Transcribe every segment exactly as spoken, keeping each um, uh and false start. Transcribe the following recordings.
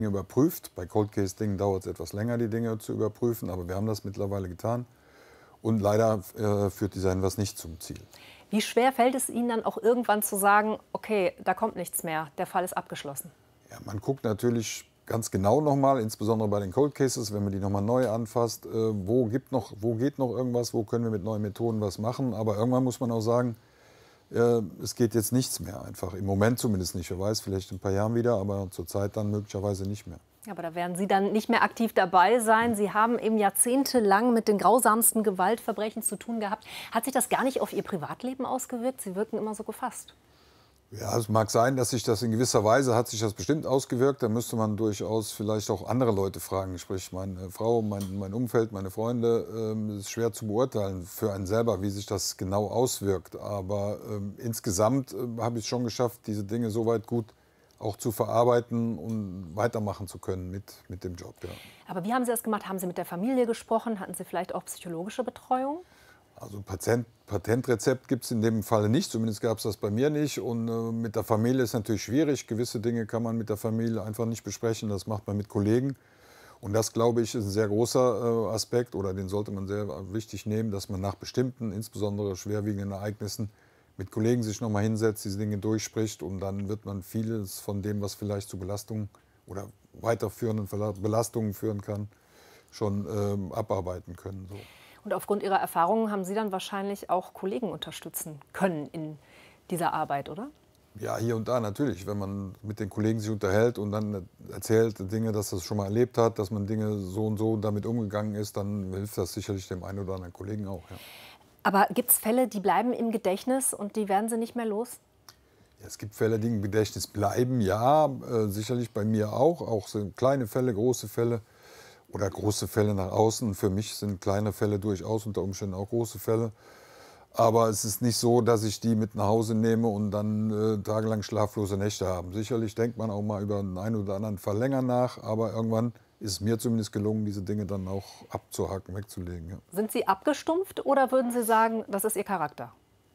überprüft. Bei Cold Case Dingen dauert es etwas länger, die Dinge zu überprüfen, aber wir haben das mittlerweile getan. Und leider äh, führt dieser Hinweis nicht zum Ziel. Wie schwer fällt es Ihnen dann auch irgendwann zu sagen, okay, da kommt nichts mehr, der Fall ist abgeschlossen? Ja, man guckt natürlich ganz genau nochmal, insbesondere bei den Cold Cases, wenn man die nochmal neu anfasst, äh, wo, gibt noch, wo geht noch irgendwas, wo können wir mit neuen Methoden was machen. Aber irgendwann muss man auch sagen, äh, es geht jetzt nichts mehr einfach. Im Moment zumindest nicht. Wer weiß, vielleicht in ein paar Jahren wieder, aber zurzeit dann möglicherweise nicht mehr. Aber da werden Sie dann nicht mehr aktiv dabei sein. Sie haben eben jahrzehntelang mit den grausamsten Gewaltverbrechen zu tun gehabt. Hat sich das gar nicht auf Ihr Privatleben ausgewirkt? Sie wirken immer so gefasst. Ja, es mag sein, dass sich das in gewisser Weise, hat sich das bestimmt ausgewirkt. Da müsste man durchaus vielleicht auch andere Leute fragen. Sprich, meine Frau, mein, mein Umfeld, meine Freunde. Ähm, es ist schwer zu beurteilen für einen selber, wie sich das genau auswirkt. Aber ähm, insgesamt äh, habe ich es schon geschafft, diese Dinge so weit gut auch zu verarbeiten und weitermachen zu können mit, mit dem Job. Ja. Aber wie haben Sie das gemacht? Haben Sie mit der Familie gesprochen? Hatten Sie vielleicht auch psychologische Betreuung? Also Patent, Patentrezept gibt es in dem Falle nicht, zumindest gab es das bei mir nicht. Und äh, mit der Familie ist natürlich schwierig. Gewisse Dinge kann man mit der Familie einfach nicht besprechen, das macht man mit Kollegen. Und das, glaube ich, ist ein sehr großer äh, Aspekt, oder den sollte man sehr wichtig nehmen, dass man nach bestimmten, insbesondere schwerwiegenden Ereignissen, mit Kollegen sich noch mal hinsetzt, diese Dinge durchspricht, und dann wird man vieles von dem, was vielleicht zu Belastungen oder weiterführenden Belastungen führen kann, schon ähm, abarbeiten können. So. Und aufgrund Ihrer Erfahrungen haben Sie dann wahrscheinlich auch Kollegen unterstützen können in dieser Arbeit, oder? Ja, hier und da natürlich. Wenn man mit den Kollegen sich unterhält und dann erzählt Dinge, dass das schon mal erlebt hat, dass man Dinge so und so damit umgegangen ist, dann hilft das sicherlich dem einen oder anderen Kollegen auch. Ja. Aber gibt es Fälle, die bleiben im Gedächtnis und die werden Sie nicht mehr los? Ja, es gibt Fälle, die im Gedächtnis bleiben, ja, äh, sicherlich bei mir auch. Auch so kleine Fälle, große Fälle oder große Fälle nach außen. Für mich sind kleine Fälle durchaus unter Umständen auch große Fälle. Aber es ist nicht so, dass ich die mit nach Hause nehme und dann äh, tagelang schlaflose Nächte habe. Sicherlich denkt man auch mal über den einen oder anderen Fall länger nach, aber irgendwann ist es mir zumindest gelungen, diese Dinge dann auch abzuhaken, wegzulegen. Ja. Sind Sie abgestumpft oder würden Sie sagen, das ist Ihr Charakter?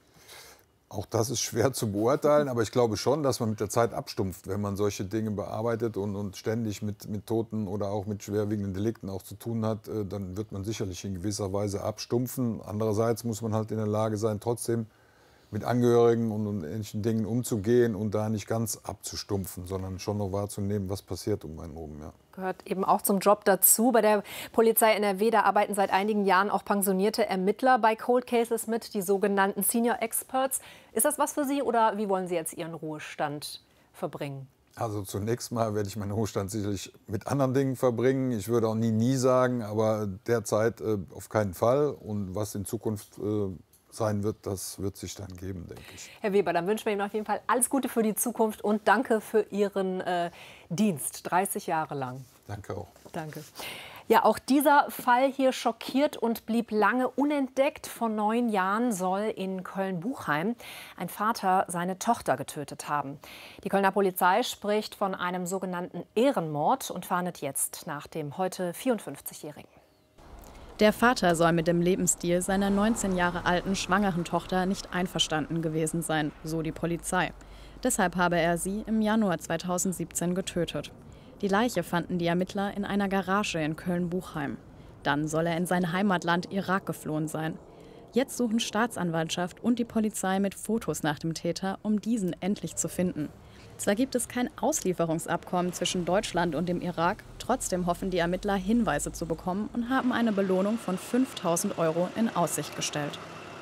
Auch das ist schwer zu beurteilen, aber ich glaube schon, dass man mit der Zeit abstumpft, wenn man solche Dinge bearbeitet und, und ständig mit, mit Toten oder auch mit schwerwiegenden Delikten auch zu tun hat, äh, dann wird man sicherlich in gewisser Weise abstumpfen. Andererseits muss man halt in der Lage sein, trotzdem mit Angehörigen und, und ähnlichen Dingen umzugehen und da nicht ganz abzustumpfen, sondern schon noch wahrzunehmen, was passiert um einen herum. Ja. Gehört eben auch zum Job dazu. Bei der Polizei N R W, da arbeiten seit einigen Jahren auch pensionierte Ermittler bei Cold Cases mit, die sogenannten Senior Experts. Ist das was für Sie oder wie wollen Sie jetzt Ihren Ruhestand verbringen? Also zunächst mal werde ich meinen Ruhestand sicherlich mit anderen Dingen verbringen. Ich würde auch nie, nie sagen, aber derzeit äh, auf keinen Fall. Und was in Zukunft äh, sein wird, das wird sich dann geben, denke ich. Herr Weber, dann wünschen wir Ihnen auf jeden Fall alles Gute für die Zukunft und danke für Ihren äh, Dienst, dreißig Jahre lang. Danke auch. Danke. Ja, auch dieser Fall hier schockiert und blieb lange unentdeckt. Vor neun Jahren soll in Köln-Buchheim ein Vater seine Tochter getötet haben. Die Kölner Polizei spricht von einem sogenannten Ehrenmord und fahndet jetzt nach dem heute vierundfünfzigjährigen. Der Vater soll mit dem Lebensstil seiner neunzehn Jahre alten schwangeren Tochter nicht einverstanden gewesen sein, so die Polizei. Deshalb habe er sie im Januar zweitausendsiebzehn getötet. Die Leiche fanden die Ermittler in einer Garage in Köln-Buchheim. Dann soll er in sein Heimatland Irak geflohen sein. Jetzt suchen Staatsanwaltschaft und die Polizei mit Fotos nach dem Täter, um diesen endlich zu finden. Zwar gibt es kein Auslieferungsabkommen zwischen Deutschland und dem Irak, trotzdem hoffen die Ermittler, Hinweise zu bekommen und haben eine Belohnung von fünftausend Euro in Aussicht gestellt.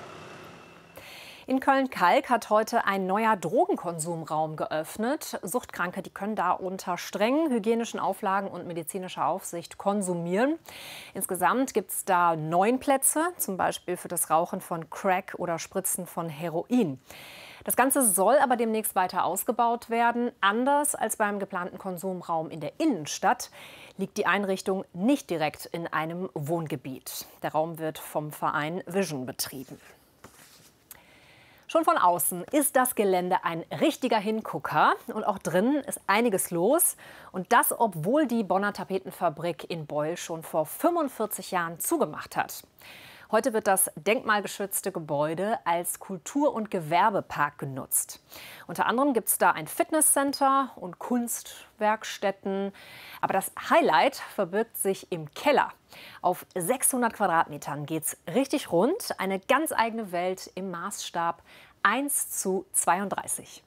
In Köln-Kalk hat heute ein neuer Drogenkonsumraum geöffnet. Suchtkranke, die können da unter strengen hygienischen Auflagen und medizinischer Aufsicht konsumieren. Insgesamt gibt es da neun Plätze, zum Beispiel für das Rauchen von Crack oder Spritzen von Heroin. Das Ganze soll aber demnächst weiter ausgebaut werden. Anders als beim geplanten Konsumraum in der Innenstadt liegt die Einrichtung nicht direkt in einem Wohngebiet. Der Raum wird vom Verein Vision betrieben. Schon von außen ist das Gelände ein richtiger Hingucker und auch drinnen ist einiges los. Und das, obwohl die Bonner Tapetenfabrik in Beul schon vor fünfundvierzig Jahren zugemacht hat. Heute wird das denkmalgeschützte Gebäude als Kultur- und Gewerbepark genutzt. Unter anderem gibt es da ein Fitnesscenter und Kunstwerkstätten. Aber das Highlight verbirgt sich im Keller. Auf sechshundert Quadratmetern geht es richtig rund. Eine ganz eigene Welt im Maßstab eins zu zweiunddreißig.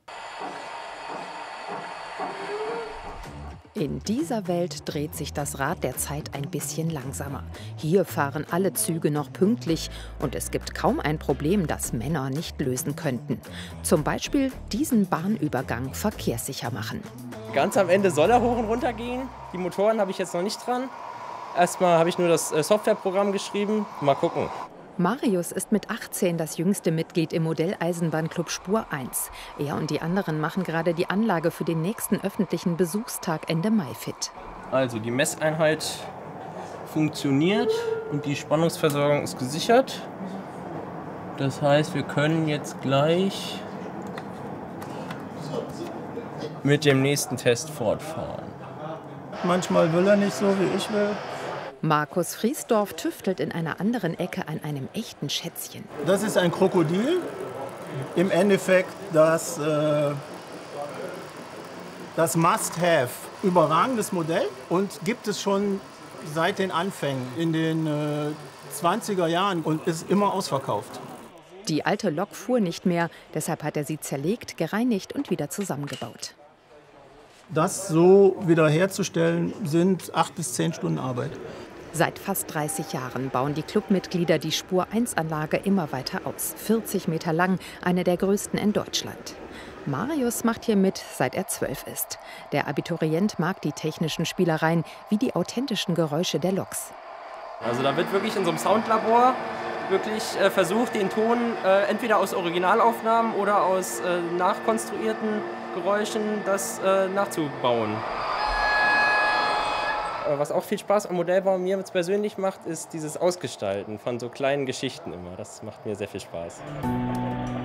In dieser Welt dreht sich das Rad der Zeit ein bisschen langsamer. Hier fahren alle Züge noch pünktlich und es gibt kaum ein Problem, das Männer nicht lösen könnten. Zum Beispiel diesen Bahnübergang verkehrssicher machen. Ganz am Ende soll er hoch und runter gehen. Die Motoren habe ich jetzt noch nicht dran. Erstmal habe ich nur das Softwareprogramm geschrieben. Mal gucken. Marius ist mit achtzehn das jüngste Mitglied im Modelleisenbahnclub Spur eins. Er und die anderen machen gerade die Anlage für den nächsten öffentlichen Besuchstag Ende Mai fit. Also die Messeinheit funktioniert und die Spannungsversorgung ist gesichert. Das heißt, wir können jetzt gleich mit dem nächsten Test fortfahren. Manchmal will er nicht so, wie ich will. Markus Friesdorf tüftelt in einer anderen Ecke an einem echten Schätzchen. Das ist ein Krokodil. Im Endeffekt das, äh, das Must-Have. Überragendes Modell und gibt es schon seit den Anfängen in den äh, zwanziger Jahren und ist immer ausverkauft. Die alte Lok fuhr nicht mehr, deshalb hat er sie zerlegt, gereinigt und wieder zusammengebaut. Das so wiederherzustellen sind acht bis zehn Stunden Arbeit. Seit fast dreißig Jahren bauen die Clubmitglieder die Spur eins Anlage immer weiter aus. vierzig Meter lang, eine der größten in Deutschland. Marius macht hier mit, seit er zwölf ist. Der Abiturient mag die technischen Spielereien wie die authentischen Geräusche der Loks. Also da wird wirklich in so einem Soundlabor wirklich äh, versucht, den Ton äh, entweder aus Originalaufnahmen oder aus äh, nachkonstruierten Geräuschen das äh, nachzubauen. Was auch viel Spaß am Modellbau mir jetzt persönlich macht, ist dieses Ausgestalten von so kleinen Geschichten immer. Das macht mir sehr viel Spaß.